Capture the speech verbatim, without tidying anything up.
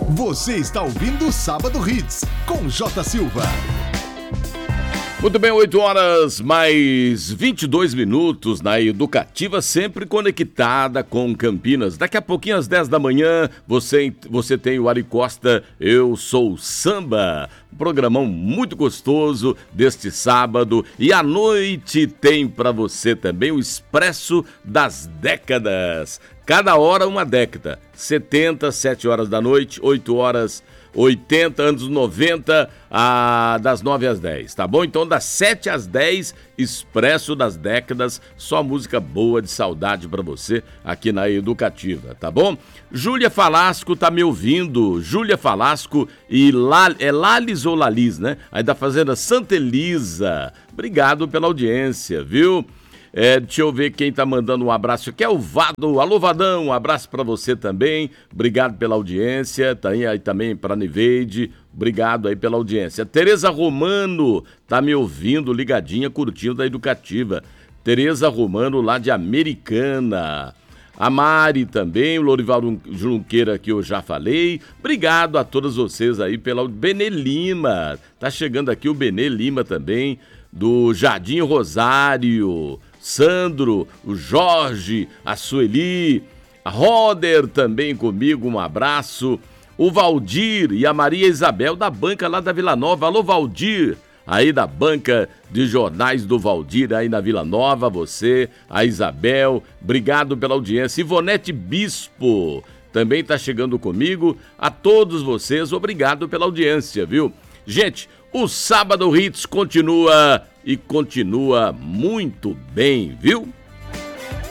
Você está ouvindo o Sábado Hits, com J. Silva. Muito bem, oito horas mais vinte e dois minutos na Educativa, sempre conectada com Campinas. Daqui a pouquinho, às dez da manhã, você, você tem o Ari Costa, Eu Sou Samba. Um programão muito gostoso deste sábado. E à noite tem para você também o Expresso das Décadas. Cada hora uma década. setenta, sete horas da noite, oito horas, oitenta, anos noventa, a, das nove às dez, tá bom? Então, das sete às dez, Expresso das Décadas, só música boa de saudade pra você aqui na Educativa, tá bom? Júlia Falasco tá me ouvindo, Júlia Falasco e Lal, é Lalis ou Lalis, né? Aí da Fazenda Santa Elisa, obrigado pela audiência, viu? É, deixa eu ver quem tá mandando um abraço aqui, é o Vado. Alô, Vadão, um abraço pra você também, obrigado pela audiência, tá aí, aí também pra Niveide, obrigado aí pela audiência. Tereza Romano tá me ouvindo, ligadinha, curtindo da Educativa. Tereza Romano lá de Americana. A Mari também, o Lorival Junqueira que eu já falei. Obrigado a todos vocês aí pela... Benê Lima, tá chegando aqui o Benê Lima também, do Jardim Rosário. Sandro, o Jorge, a Sueli, a Roder também comigo, um abraço. O Valdir e a Maria Isabel da banca lá da Vila Nova. Alô, Valdir, aí da banca de jornais do Valdir aí na Vila Nova, você, a Isabel, obrigado pela audiência. Ivonete Bispo também tá chegando comigo. A todos vocês, obrigado pela audiência, viu? Gente, o Sábado Hits continua e continua muito bem, viu?